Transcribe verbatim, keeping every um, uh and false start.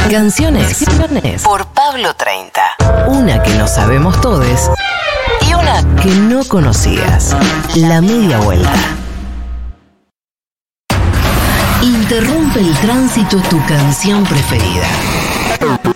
Canciones por Pablo treinta. Una que no sabemos todos y una que no conocías. La media vuelta. Interrumpe el tránsito tu canción preferida.